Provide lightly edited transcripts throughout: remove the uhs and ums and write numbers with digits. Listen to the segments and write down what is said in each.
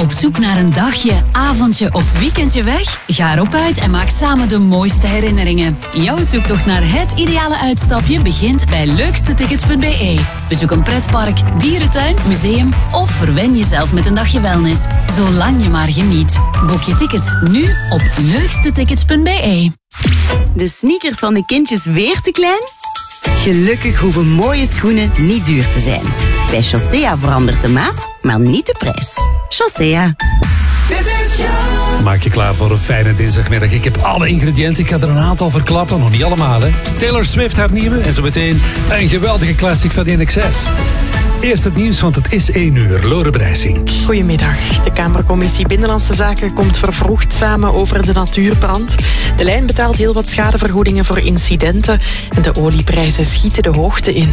Op zoek naar een dagje, avondje of weekendje weg? Ga erop uit en maak samen de mooiste herinneringen. Jouw zoektocht naar het ideale uitstapje begint bij leukstetickets.be. Bezoek een pretpark, dierentuin, museum of verwen jezelf met een dagje wellness. Zolang je maar geniet. Boek je ticket nu op leukstetickets.be. De sneakers van de kindjes weer te klein? Gelukkig hoeven mooie schoenen niet duur te zijn. Bij Chaussea verandert de maat, maar niet de prijs. Chaussea. Maak je klaar voor een fijne dinsdagmiddag. Ik heb alle ingrediënten. Ik ga er een aantal verklappen. Nog niet allemaal, hè. Taylor Swift, haar nieuwe. En zo meteen een geweldige classic van INXS. Eerst het nieuws, want het is 1 uur. Lore Brijsink. Goedemiddag. De Kamercommissie Binnenlandse Zaken komt vervroegd samen over de natuurbrand. De lijn betaalt heel wat schadevergoedingen voor incidenten en de olieprijzen schieten de hoogte in.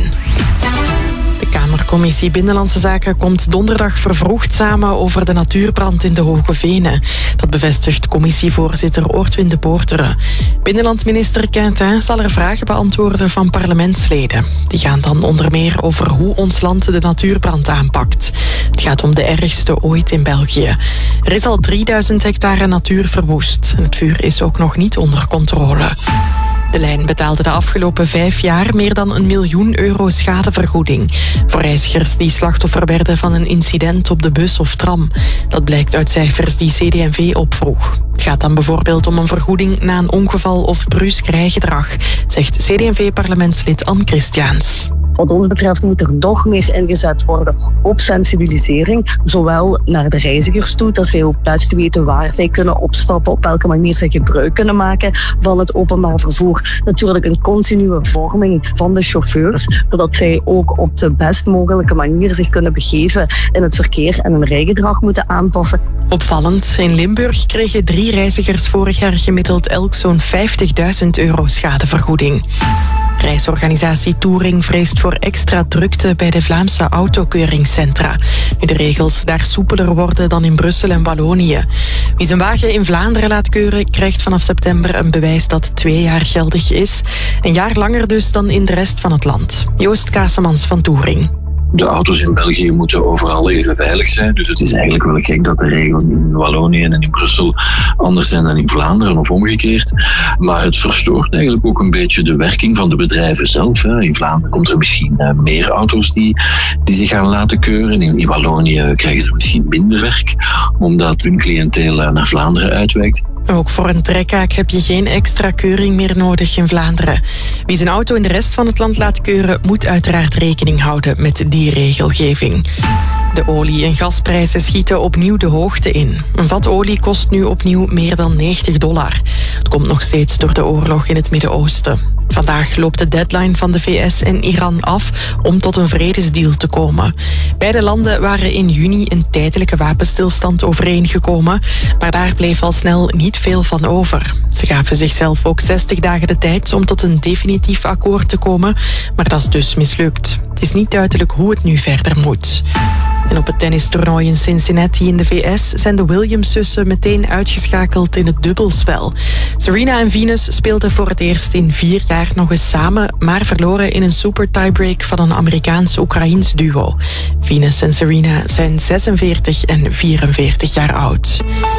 De Kamercommissie Binnenlandse Zaken komt donderdag vervroegd samen over de natuurbrand in de Hoge Venen. Dat bevestigt commissievoorzitter Oortwin de Poorteren. Binnenlandminister Quintin zal er vragen beantwoorden van parlementsleden. Die gaan dan onder meer over hoe ons land de natuurbrand aanpakt. Het gaat om de ergste ooit in België. Er is al 3000 hectare natuur verwoest en het vuur is ook nog niet onder controle. De lijn betaalde de afgelopen 5 jaar meer dan €1 miljoen schadevergoeding voor reizigers die slachtoffer werden van een incident op de bus of tram. Dat blijkt uit cijfers die CD&V opvroeg. Het gaat dan bijvoorbeeld om een vergoeding na een ongeval of brusk rijgedrag, zegt CD&V-parlementslid Anne Christiaans. Wat ons betreft moet er nog meer ingezet worden op sensibilisering, zowel naar de reizigers toe, dat zij ook best weten waar zij kunnen opstappen, op welke manier ze gebruik kunnen maken van het openbaar vervoer. Natuurlijk een continue vorming van de chauffeurs, zodat zij ook op de best mogelijke manier zich kunnen begeven in het verkeer en hun rijgedrag moeten aanpassen. Opvallend, in Limburg kregen 3 reizigers vorig jaar gemiddeld elk zo'n €50.000 schadevergoeding. Reisorganisatie Touring vreest voor extra drukte bij de Vlaamse autokeuringscentra. Nu de regels daar soepeler worden dan in Brussel en Wallonië. Wie zijn wagen in Vlaanderen laat keuren, krijgt vanaf september een bewijs dat 2 jaar geldig is. Een jaar langer dus dan in de rest van het land. Joost Kaasemans van Touring. De auto's in België moeten overal even veilig zijn. Dus het is eigenlijk wel gek dat de regels in Wallonië en in Brussel anders zijn dan in Vlaanderen of omgekeerd. Maar het verstoort eigenlijk ook een beetje de werking van de bedrijven zelf. In Vlaanderen komt er misschien meer auto's die zich gaan laten keuren. In Wallonië krijgen ze misschien minder werk, omdat hun cliënteel naar Vlaanderen uitwijkt. Ook voor een trekhaak heb je geen extra keuring meer nodig in Vlaanderen. Wie zijn auto in de rest van het land laat keuren, moet uiteraard rekening houden met die regelgeving. De olie- en gasprijzen schieten opnieuw de hoogte in. Een vat olie kost nu opnieuw meer dan $90. Het komt nog steeds door de oorlog in het Midden-Oosten. Vandaag loopt de deadline van de VS en Iran af om tot een vredesdeal te komen. Beide landen waren in juni een tijdelijke wapenstilstand overeengekomen, maar daar bleef al snel niet veel van over. Ze gaven zichzelf ook 60 dagen de tijd om tot een definitief akkoord te komen, maar dat is dus mislukt. Het is niet duidelijk hoe het nu verder moet. En op het tennistoernooi in Cincinnati in de VS zijn de Williams-zussen meteen uitgeschakeld in het dubbelspel. Serena en Venus speelden voor het eerst in 4 jaar nog eens samen, maar verloren in een super tiebreak van een Amerikaans-Oekraïens duo. Venus en Serena zijn 46 en 44 jaar oud.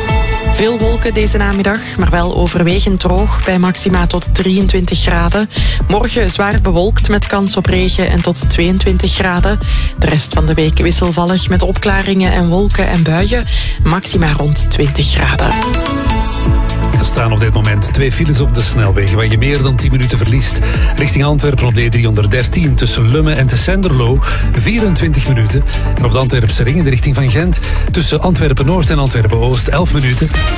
Veel wolken deze namiddag, maar wel overwegend droog bij maxima tot 23 graden. Morgen zwaar bewolkt met kans op regen en tot 22 graden. De rest van de week wisselvallig met opklaringen en wolken en buien. Maxima rond 20 graden. Er staan op dit moment 2 files op de snelwegen waar je meer dan 10 minuten verliest. Richting Antwerpen op de E313 tussen Lummen en Tessenderlo 24 minuten. En op de Antwerpse ring in de richting van Gent tussen Antwerpen-Noord en Antwerpen-Oost 11 minuten.